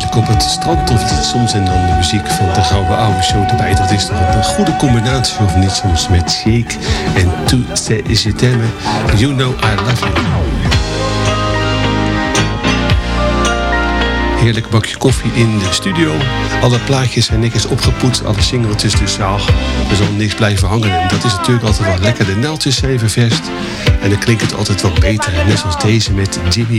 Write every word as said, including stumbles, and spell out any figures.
heerlijk op het strand of niet soms. En dan de muziek van de Gouden Oude Show erbij. Dat is toch een goede combinatie of niet soms met Shake en Tout c'est je t'aime. You know I love you. Heerlijk bakje koffie in de studio. Alle plaatjes zijn netjes opgepoetst, alle singeltjes, dus ja, er zal niks blijven hangen. En dat is natuurlijk altijd wel lekker. De neltjes zijn ververst en dan klinkt het altijd wat beter. En net zoals deze met Jimmy